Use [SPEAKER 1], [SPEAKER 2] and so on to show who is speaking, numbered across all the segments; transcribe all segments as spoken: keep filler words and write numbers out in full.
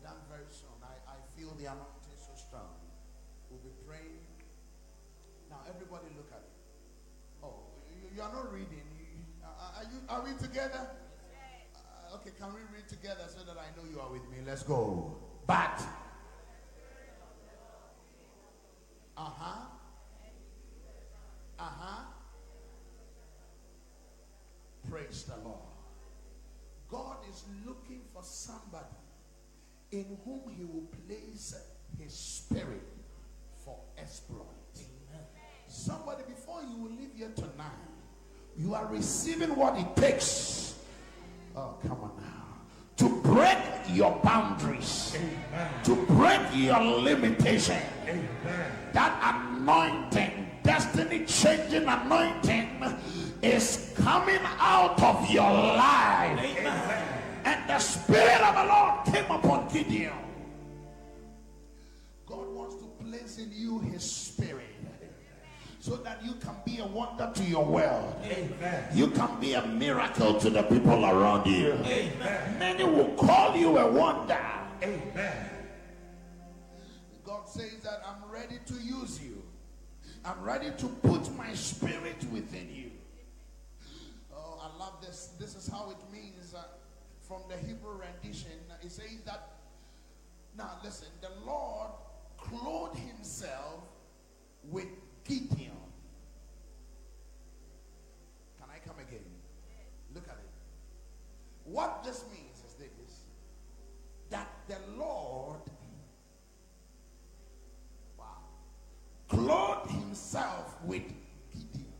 [SPEAKER 1] done very soon. I, I feel the anointing so strong. We'll be praying. Now, everybody look at it. Oh, you, you are not reading. You, are, you, are we together? Uh, okay, can we read together so that I know you are with me? Let's go. But. Uh-huh. Uh-huh. Praise the Lord. God is looking for somebody in whom he will place his spirit for exploit. Amen. Somebody, before you will leave here tonight, you are receiving what it takes. Oh, come on now. To break your boundaries. Amen. To break your limitation. Amen. That anointing, destiny changing anointing is coming out of your life. Amen. And the Spirit of the Lord came upon Gideon. God wants to place in you his spirit so that you can be a wonder to your world. Amen. You can be a miracle to the people around you. Amen. Many will call you a wonder. Amen. God says that I'm ready to use you. I'm ready to put my spirit within you. Oh, I love this. This is how it means uh, from the Hebrew rendition. It says that, now listen, the Lord clothed himself with Gideon. Can I come again? Look at it. What this means is this: that the Lord, wow, clothed himself with Gideon.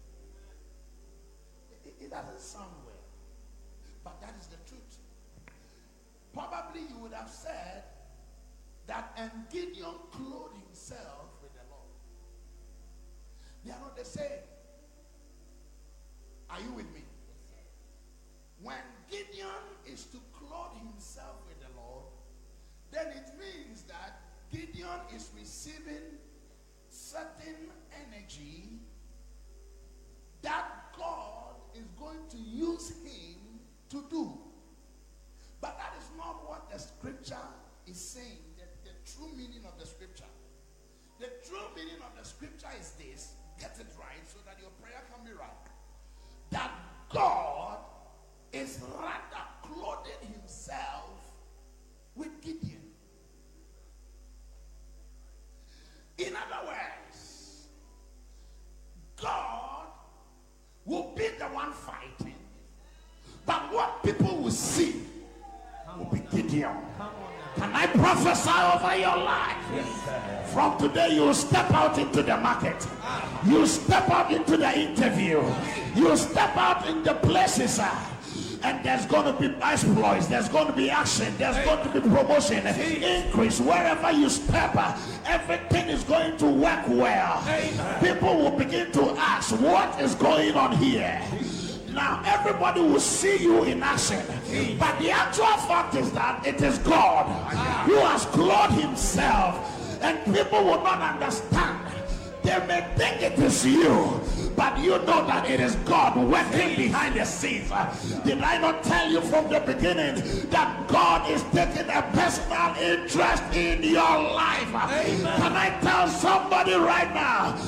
[SPEAKER 1] It, it doesn't sound well, but that is the truth. Probably you would have said that, and Gideon clothed himself with the Lord. They are not the same. Are you with me? When Gideon is to clothe himself with the Lord, then it means that Gideon is receiving certain energy that God is going to use him to do. But that is not what the scripture is saying, the, the true meaning of the scripture. The true meaning of the scripture is this. Get it right so that your prayer can be right. That God is rather clothing himself with Gideon. In other words, God will be the one fighting, but what people will see will be Gideon. Can I prophesy over your life? Yes, from today, you step out into the market. You step out into the interview. You step out in the places. Uh, and there's going to be exploits. There's going to be action. There's going to be promotion, increase. Wherever you step, uh, everything is going to work well. People will begin to ask, what is going on here? Now everybody will see you in action, but the actual fact is that it is God who has clothed himself, and people will not understand. They may think it is you, but you know that it is God working behind the scenes. Did I not tell you from the beginning that God is taking a personal interest in your life? Can I tell somebody right now?